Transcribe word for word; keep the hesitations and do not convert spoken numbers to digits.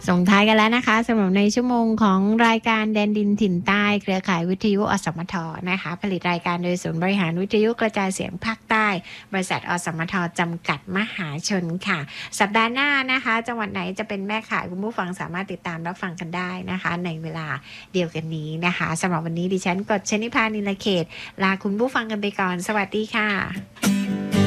ส่งท้ายกันแล้วนะคะสำหรับในชั่วโมงของรายการแดนดินถิ่นใต้เครือข่ายวิทยุอสมทนะคะผลิตรายการโดยศูนย์บริหารวิทยุกระจายเสียงภาคใต้บริษัทอสมทจำกัดมหาชนค่ะสัปดาห์หน้านะคะจังหวัดไหนจะเป็นแม่ข่ายคุณผู้ฟังสามารถติดตามรับฟังกันได้นะคะในเวลาเดียวกันนี้นะคะสำหรับวันนี้ดิฉันกฎชนิพานิลเขตลาคุณผู้ฟังกันไปก่อนสวัสดีค่ะ